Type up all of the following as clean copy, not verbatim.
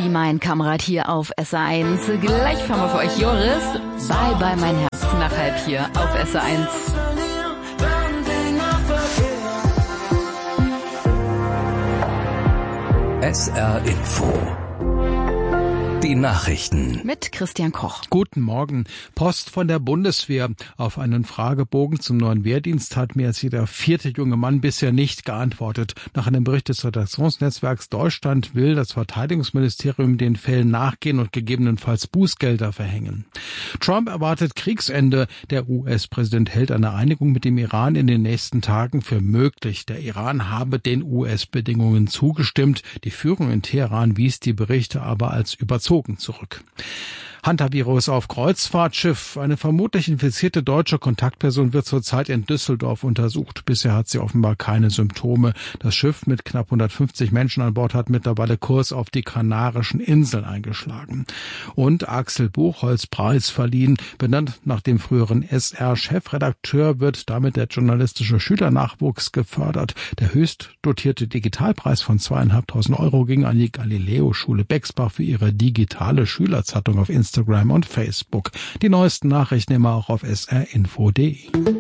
mein Kamerad hier auf SR1. Gleich fahren wir für euch Joris. Bye bye mein Herz nach 3:30 auf SR1. SR Info. Die Nachrichten. Mit Christian Koch. Guten Morgen. Post von der Bundeswehr. Auf einen Fragebogen zum neuen Wehrdienst hat mehr als jeder 4. junge Mann bisher nicht geantwortet. Nach einem Bericht des Redaktionsnetzwerks Deutschland will das Verteidigungsministerium den Fällen nachgehen und gegebenenfalls Bußgelder verhängen. Trump erwartet Kriegsende. Der US-Präsident hält eine Einigung mit dem Iran in den nächsten Tagen für möglich. Der Iran habe den US-Bedingungen zugestimmt. Die Führung in Teheran wies die Berichte aber als überzogen zurück. Hantavirus auf Kreuzfahrtschiff. Eine vermutlich infizierte deutsche Kontaktperson wird zurzeit in Düsseldorf untersucht. Bisher hat sie offenbar keine Symptome. Das Schiff mit knapp 150 Menschen an Bord hat mittlerweile Kurs auf die Kanarischen Inseln eingeschlagen. Und Axel Buchholz Preis verliehen. Benannt nach dem früheren SR-Chefredakteur wird damit der journalistische Schülernachwuchs gefördert. Der höchst dotierte Digitalpreis von 2.500 € ging an die Galileo-Schule Bexbach für ihre digitale Schülerzeitung auf Instagram und Facebook. Die neuesten Nachrichten immer auch auf srinfo.de.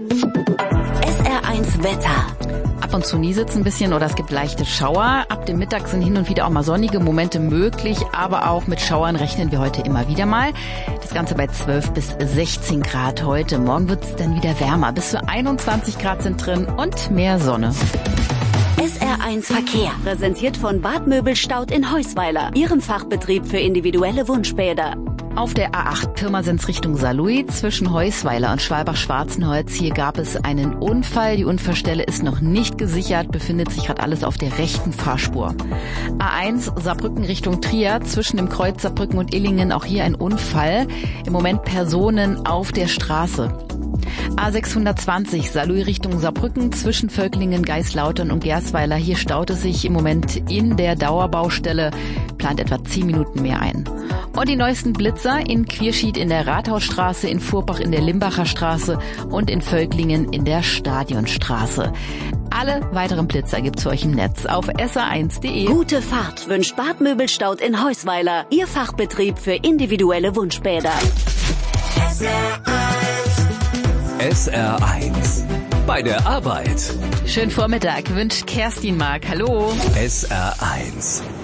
SR1 Wetter. Ab und zu nieselt es ein bisschen oder es gibt leichte Schauer. Ab dem Mittag sind hin und wieder auch mal sonnige Momente möglich, aber auch mit Schauern rechnen wir heute immer wieder mal. Das Ganze bei 12 bis 16 Grad heute. Morgen wird es dann wieder wärmer. Bis zu 21 Grad sind drin und mehr Sonne. SR1 Verkehr, präsentiert von Bad Möbelstaud in Heusweiler, Ihrem Fachbetrieb für individuelle Wunschbäder. Auf der A8 Pirmasens Richtung Saarlouis zwischen Heusweiler und Schwalbach-Schwarzenholz. Hier gab es einen Unfall. Die Unfallstelle ist noch nicht gesichert, befindet sich gerade alles auf der rechten Fahrspur. A1 Saarbrücken Richtung Trier zwischen dem Kreuz Saarbrücken und Illingen. Auch hier ein Unfall. Im Moment Personen auf der Straße. A620 Saarlouis Richtung Saarbrücken zwischen Völklingen, Geislautern und Gersweiler. Hier staut es sich im Moment in der Dauerbaustelle, plant etwa 10 Minuten mehr ein. Und die neuesten Blitzer in Quierschied in der Rathausstraße, in Furbach in der Limbacher Straße und in Völklingen in der Stadionstraße. Alle weiteren Blitzer gibt's für euch im Netz auf sr1.de. Gute Fahrt wünscht Bad Möbelstaud in Heusweiler, Ihr Fachbetrieb für individuelle Wunschbäder. SR1. Bei der Arbeit. Schönen Vormittag wünscht Kerstin Mark. Hallo. SR1.